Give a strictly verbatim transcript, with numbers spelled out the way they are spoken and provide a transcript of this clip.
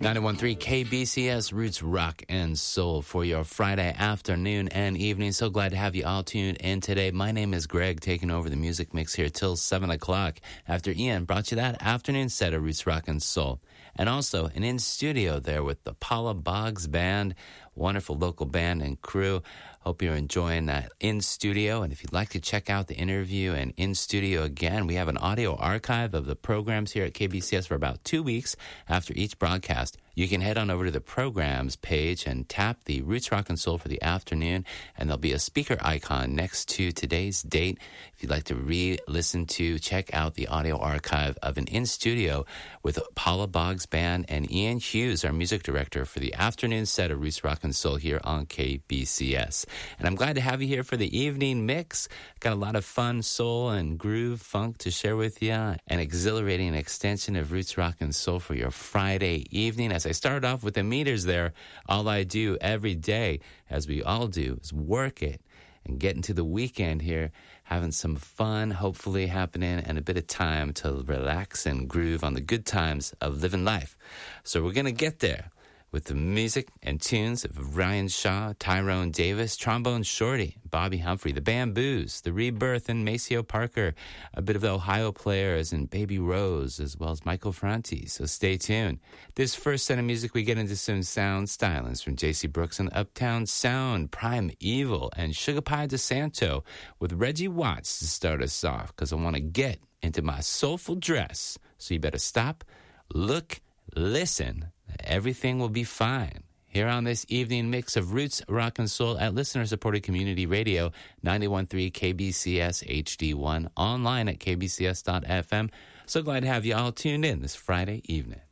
ninety-one point three K B C S Roots Rock and Soul for your Friday afternoon and evening. So glad to have you all tuned in today. My name is Greg, taking over the music mix here till seven o'clock after Ian brought you that afternoon set of Roots Rock and Soul. And also an in-studio there with the Paula Boggs Band, wonderful local band and crew. Hope you're enjoying that in-studio. And if you'd like to check out the interview and in-studio again, we have an audio archive of the programs here at K B C S for about two weeks after each broadcast. You can head on over to the programs page and tap the Roots Rock and Soul for the afternoon, and there'll be a speaker icon next to today's date. If you'd like to re-listen to, check out the audio archive of an in-studio with Paula Boggs Band and Ian Hughes, our music director, for the afternoon set of Roots Rock and Soul here on K B C S. And I'm glad to have you here for the evening mix. Got a lot of fun soul and groove funk to share with you, an exhilarating extension of Roots Rock and Soul for your Friday evening. As I start off with the meters there, all I do every day, as we all do, is work it and get into the weekend here, having some fun, hopefully happening, and a bit of time to relax and groove on the good times of living life. So we're going to get there with the music and tunes of Ryan Shaw, Tyrone Davis, Trombone Shorty, Bobby Humphrey, the Bamboos, the Rebirth, and Maceo Parker, a bit of the Ohio Players, and Baby Rose, as well as Michael Franti. So stay tuned. This first set of music, we get into some sound stylings from J C Brooks and Uptown Sound, Prime Evil, and Sugar Pie DeSanto with Reggie Watts to start us off, because I want to get into my soulful dress. So you better stop, look, listen. Everything will be fine. Here on this evening mix of Roots, Rock and Soul at listener-supported community radio, ninety-one point three K B C S H D one, online at k b c s dot f m. So glad to have you all tuned in this Friday evening.